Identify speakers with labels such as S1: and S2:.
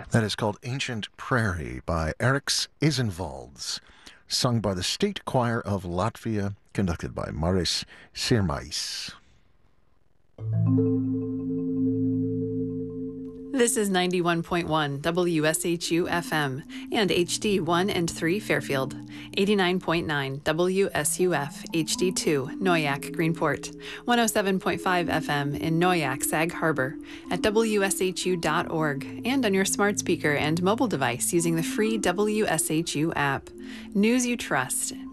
S1: That is called Ancient Prairie by Eriks Isenvalds, sung by the State Choir of Latvia, conducted by Maris Sirmais.
S2: This is 91.1 WSHU FM and HD1 and 3 Fairfield, 89.9 WSUF HD2 Noyak Greenport, 107.5 FM in Noyak Sag Harbor, at WSHU.org, and on your smart speaker and mobile device using the free WSHU app. News you trust.